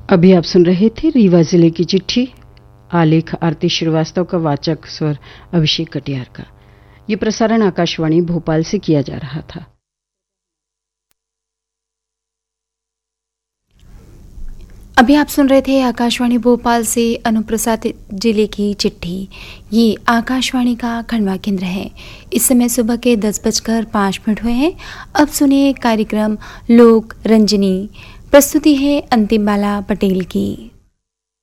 अभी आप सुन रहे थे रीवा जिले की चिट्ठी। आलेख आरती श्रीवास्तव का, वाचक स्वर अभिषेक कटियार का। ये प्रसारण आकाशवाणी भोपाल से किया जा रहा था। अभी आप सुन रहे थे आकाशवाणी भोपाल से अनुप्रसारित जिले की चिट्ठी। ये आकाशवाणी का खंडवा केंद्र है। इस समय सुबह के 10:05 हुए हैं। अब सुनिए कार्यक्रम लोक रंजनी। प्रस्तुति है अंतिम बाला पटेल की।